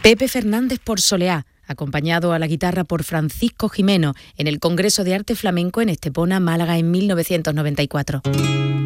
Pepe Fernández por Soleá, acompañado a la guitarra por Francisco Jimeno en el Congreso de Arte Flamenco en Estepona, Málaga, en 1994.